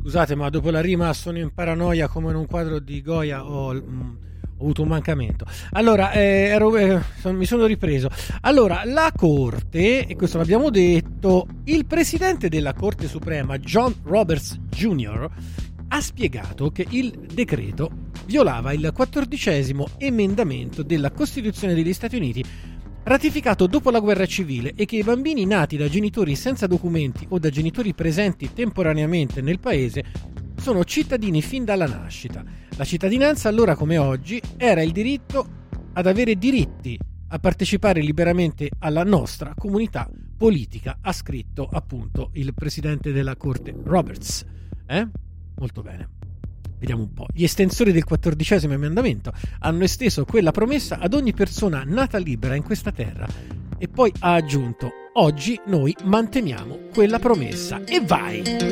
Scusate, ma dopo la rima sono in paranoia come in un quadro di Goya, ho avuto un mancamento. Allora, mi sono ripreso. Allora, la Corte, e questo l'abbiamo detto, il presidente della Corte Suprema, John Roberts Jr., ha spiegato che il decreto violava il 14° emendamento della Costituzione degli Stati Uniti, ratificato dopo la guerra civile, e che i bambini nati da genitori senza documenti o da genitori presenti temporaneamente nel paese sono cittadini fin dalla nascita. La cittadinanza, allora come oggi, era il diritto ad avere diritti, a partecipare liberamente alla nostra comunità politica, ha scritto appunto il presidente della Corte Roberts. Molto bene. Vediamo un po'. Gli estensori del 14° emendamento hanno esteso quella promessa ad ogni persona nata libera in questa terra. E poi ha aggiunto: oggi noi manteniamo quella promessa. E vai!